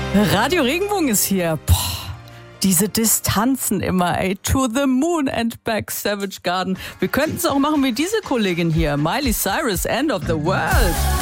Radio Regenbogen ist hier. Boah, diese Distanzen immer, ey. To the moon and back, Savage Garden. Wir könnten es auch machen wie diese Kollegin hier. Miley Cyrus, End of the World.